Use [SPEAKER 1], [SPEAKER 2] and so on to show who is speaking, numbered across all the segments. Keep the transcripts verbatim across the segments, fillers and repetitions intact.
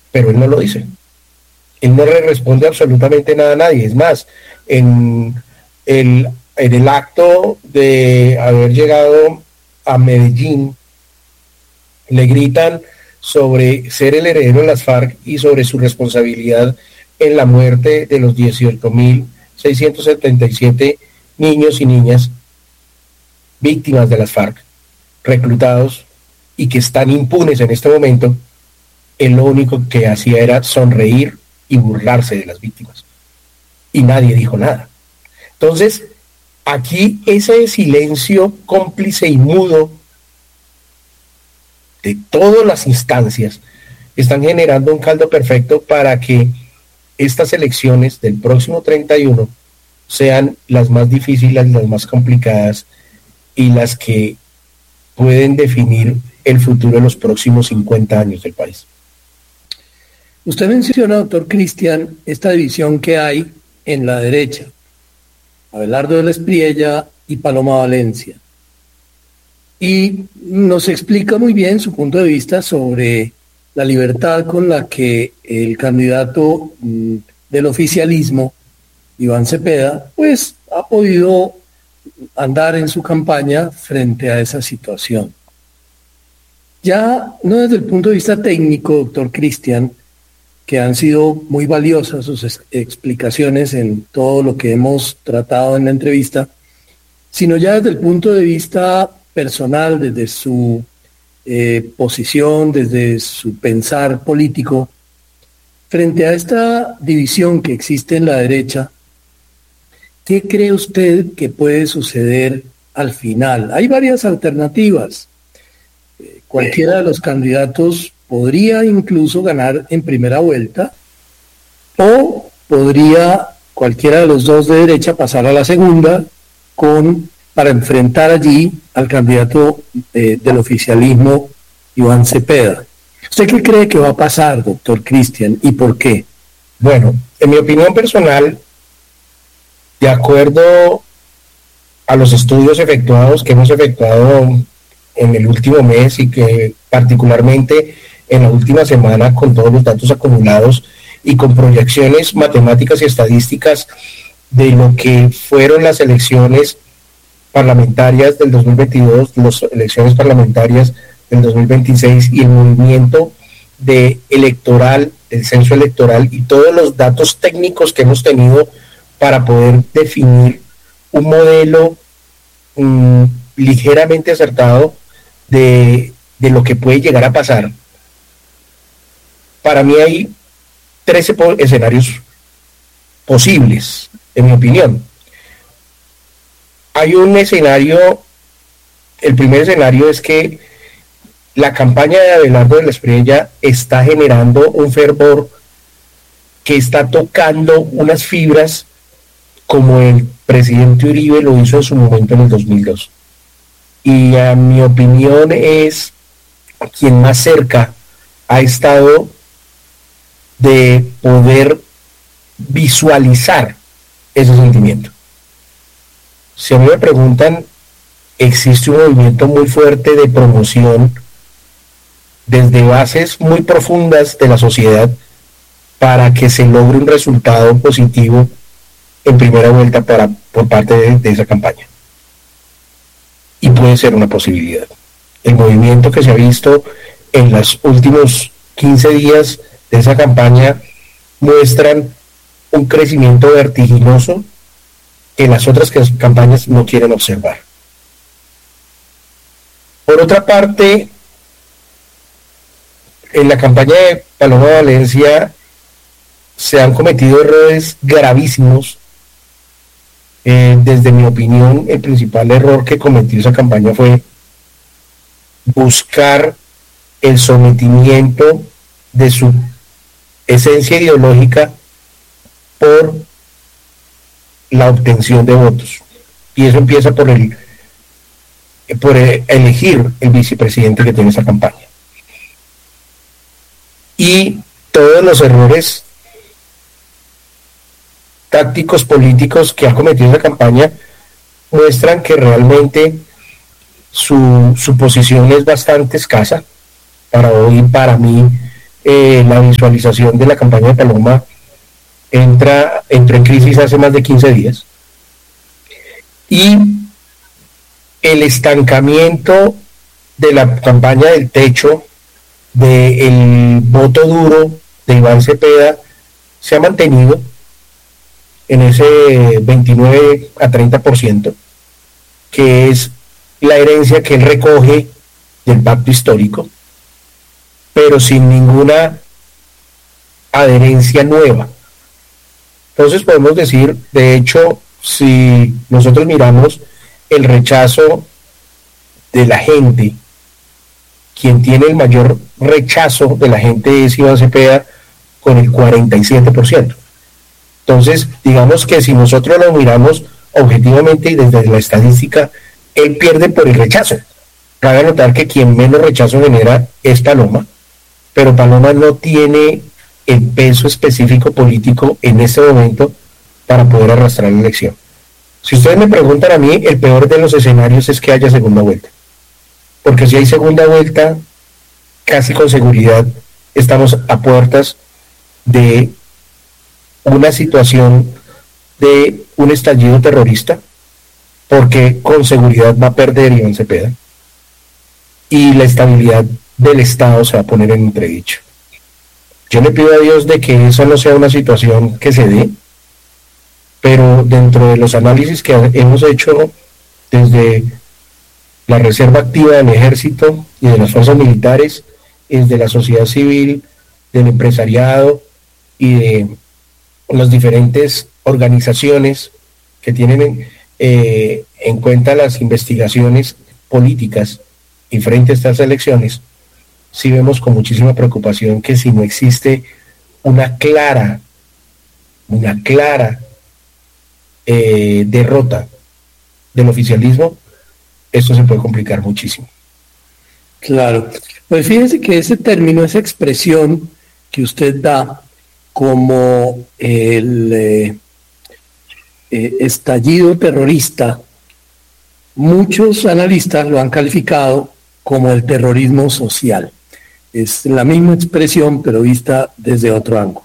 [SPEAKER 1] pero él no lo dice. Él no le responde absolutamente nada a nadie. Es más, en el, en el acto de haber llegado a Medellín, le gritan sobre ser el heredero de las FARC y sobre su responsabilidad en la muerte de los dieciocho mil seiscientos setenta y siete niños y niñas víctimas de las FARC, reclutados y que están impunes en este momento. Él lo único que hacía era sonreír y burlarse de las víctimas. Y nadie dijo nada. Entonces, aquí ese silencio cómplice y mudo de todas las instancias están generando un caldo perfecto para que estas elecciones del próximo treinta y uno sean las más difíciles, las más complicadas y las que pueden definir el futuro de los próximos cincuenta años del país.
[SPEAKER 2] Usted menciona, doctor Cristian, esta división que hay en la derecha, Abelardo de la Espriella y Paloma Valencia. Y nos explica muy bien su punto de vista sobre la libertad con la que el candidato mm, del oficialismo, Iván Cepeda, pues ha podido andar en su campaña frente a esa situación. Ya no desde el punto de vista técnico, doctor Cristian, que han sido muy valiosas sus es- explicaciones en todo lo que hemos tratado en la entrevista, sino ya desde el punto de vista personal, desde su eh, posición, desde su pensar político, frente a esta división que existe en la derecha, ¿qué cree usted que puede suceder al final? Hay varias alternativas. Eh, cualquiera de los candidatos podría incluso ganar en primera vuelta, o podría cualquiera de los dos de derecha pasar a la segunda con para enfrentar allí al candidato eh, del oficialismo, Iván Cepeda. ¿Usted qué cree que va a pasar, doctor Cristian, y por qué?
[SPEAKER 1] Bueno, en mi opinión personal, de acuerdo a los estudios efectuados que hemos efectuado en el último mes y que particularmente en la última semana con todos los datos acumulados y con proyecciones matemáticas y estadísticas de lo que fueron las elecciones parlamentarias del dos mil veintidós, las elecciones parlamentarias del dos mil veintiséis y el movimiento de electoral, el censo electoral y todos los datos técnicos que hemos tenido para poder definir un modelo um, ligeramente acertado de, de lo que puede llegar a pasar. Para mí hay trece po- escenarios posibles, en mi opinión. Hay un escenario, el primer escenario es que la campaña de Abelardo de la Espriella está generando un fervor que está tocando unas fibras como el presidente Uribe lo hizo en su momento en el dos mil dos. Y a mi opinión es quien más cerca ha estado de poder visualizar ese sentimiento. Si a mí me preguntan, existe un movimiento muy fuerte de promoción desde bases muy profundas de la sociedad para que se logre un resultado positivo en primera vuelta para, por parte de, de esa campaña. Y puede ser una posibilidad. El movimiento que se ha visto en los últimos quince días de esa campaña muestran un crecimiento vertiginoso que las otras campañas no quieren observar. Por otra parte, en la campaña de Paloma Valencia se han cometido errores gravísimos. Eh, desde mi opinión, el principal error que cometió esa campaña fue buscar el sometimiento de su esencia ideológica por la obtención de votos. Y eso empieza por el por elegir el vicepresidente que tiene esa campaña. Y todos los errores tácticos políticos que ha cometido esa campaña muestran que realmente su, su posición es bastante escasa. Para hoy, para mí, eh, la visualización de la campaña de Paloma entra, entró en crisis hace más de quince días. Y el estancamiento de la campaña del techo, del voto duro de Iván Cepeda, se ha mantenido en ese veintinueve a treinta por ciento, que es la herencia que él recoge del pacto histórico, pero sin ninguna adherencia nueva. Entonces podemos decir, de hecho, si nosotros miramos el rechazo de la gente, quien tiene el mayor rechazo de la gente es Iván Cepeda, con el cuarenta y siete por ciento. Entonces, digamos que si nosotros lo miramos objetivamente y desde la estadística, él pierde por el rechazo. Cabe notar que quien menos rechazo genera es Paloma, pero Paloma no tiene el peso específico político en este momento para poder arrastrar la elección. Si ustedes me preguntan a mí, el peor de los escenarios es que haya segunda vuelta. Porque si hay segunda vuelta, casi con seguridad estamos a puertas de una situación de un estallido terrorista, porque con seguridad va a perder Iván Cepeda y la estabilidad del Estado se va a poner en entredicho. Yo le pido a Dios de que eso no sea una situación que se dé, pero dentro de los análisis que hemos hecho desde la Reserva Activa del Ejército y de las fuerzas militares, desde la sociedad civil, del empresariado y de las diferentes organizaciones que tienen en, eh, en cuenta las investigaciones políticas y frente a estas elecciones, sí vemos con muchísima preocupación que si no existe una clara, una clara eh, derrota del oficialismo, esto se puede complicar muchísimo.
[SPEAKER 2] Claro, pues fíjense que ese término, esa expresión que usted da como el eh, eh, estallido terrorista, muchos analistas lo han calificado como el terrorismo social. Es la misma expresión, pero vista desde otro ángulo.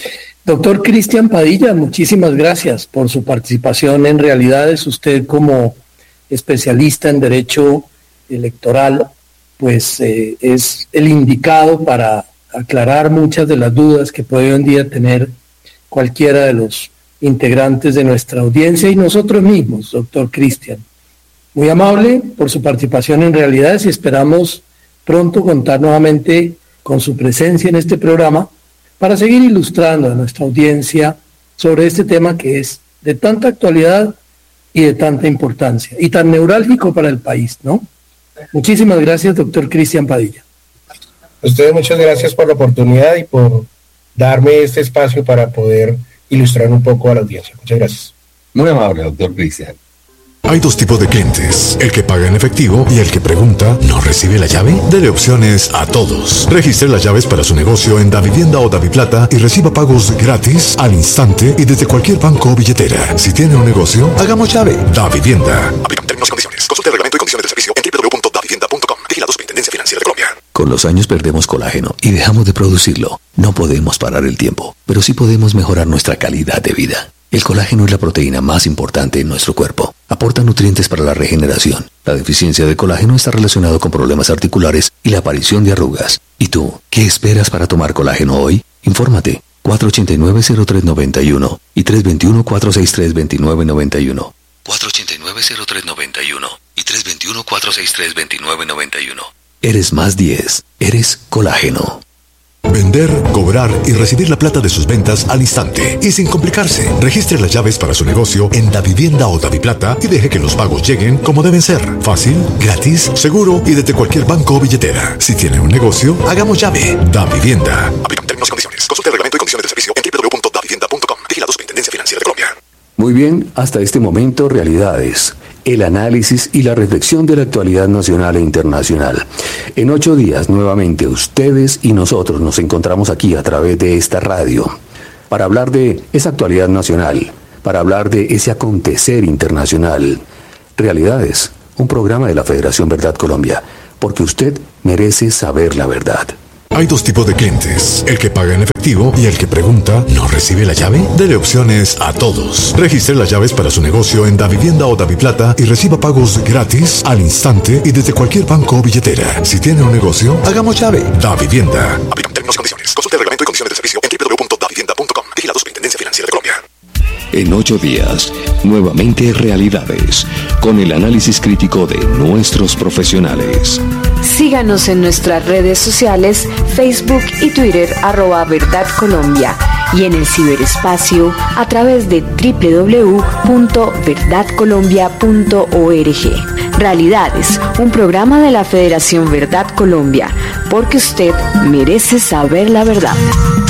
[SPEAKER 2] Doctor Cristian Padilla, muchísimas gracias por su participación en Realidades. Usted como especialista en derecho electoral, pues eh, es el indicado para aclarar muchas de las dudas que puede hoy en día tener cualquiera de los integrantes de nuestra audiencia y nosotros mismos, doctor Cristian. Muy amable por su participación en Realidades y esperamos pronto contar nuevamente con su presencia en este programa para seguir ilustrando a nuestra audiencia sobre este tema que es de tanta actualidad y de tanta importancia y tan neurálgico para el país, ¿no? Muchísimas gracias, doctor Cristian Padilla.
[SPEAKER 1] A ustedes muchas gracias por la oportunidad y por darme este espacio para poder ilustrar un poco a la audiencia. Muchas gracias.
[SPEAKER 3] Muy amable, doctor Cristian.
[SPEAKER 4] Hay dos tipos de clientes, el que paga en efectivo y el que pregunta, ¿no recibe la llave? Dele opciones a todos. Registre las llaves para su negocio en Davivienda o Daviplata y reciba pagos gratis, al instante y desde cualquier banco o billetera. Si tiene un negocio, hagamos llave. Davivienda. Aplican términos y condiciones. Consulte el reglamento y condiciones de servicio en doble u doble u doble u punto davivienda punto com. Vigilado Superintendencia Financiera de Colombia.
[SPEAKER 5] Con los años perdemos colágeno y dejamos de producirlo. No podemos parar el tiempo, pero sí podemos mejorar nuestra calidad de vida. El colágeno es la proteína más importante en nuestro cuerpo. Aporta nutrientes para la regeneración. La deficiencia de colágeno está relacionado con problemas articulares y la aparición de arrugas. ¿Y tú, qué esperas para tomar colágeno hoy? Infórmate. cuatro ocho nueve, cero tres nueve uno y tres dos uno, cuatro seis tres, dos nueve nueve uno. cuatro ocho nueve, cero tres nueve uno y tres dos uno, cuatro seis tres, dos nueve nueve uno. Eres más diez. Eres colágeno.
[SPEAKER 4] Vender, cobrar y recibir la plata de sus ventas al instante y sin complicarse. Registre las llaves para su negocio en Davivienda o Daviplata y deje que los pagos lleguen como deben ser. Fácil, gratis, seguro y desde cualquier banco o billetera. Si tiene un negocio, hagamos llave. Davivienda. Aplican términos y condiciones. Consulte el reglamento y condiciones de servicio en doble u doble u doble u punto davivienda punto com. Vigilado Superintendencia Financiera de Colombia.
[SPEAKER 5] Muy bien, hasta este momento, Realidades. El análisis y la reflexión de la actualidad nacional e internacional. En ocho días, nuevamente, ustedes y nosotros nos encontramos aquí a través de esta radio para hablar de esa actualidad nacional, para hablar de ese acontecer internacional. Realidades, un programa de la Federación Verdad Colombia, porque usted merece saber la verdad.
[SPEAKER 4] Hay dos tipos de clientes, el que paga en efectivo y el que pregunta, ¿no recibe la llave? Dele opciones a todos. Registre las llaves para su negocio en Davivienda o Daviplata y reciba pagos gratis, al instante y desde cualquier banco o billetera. Si tiene un negocio, hagamos llave. Davivienda. Aplican términos y condiciones. Consulte el reglamento y condiciones de servicio en doble u doble u doble u punto davivienda punto com. Vigilado Superintendencia Financiera de Colombia.
[SPEAKER 5] En ocho días, nuevamente Realidades, con el análisis crítico de nuestros profesionales.
[SPEAKER 6] Síganos en nuestras redes sociales, Facebook y Twitter, arroba Verdad Colombia, y en el ciberespacio a través de doble u doble u doble u punto verdad colombia punto org. Realidades, un programa de la Federación Verdad Colombia, porque usted merece saber la verdad.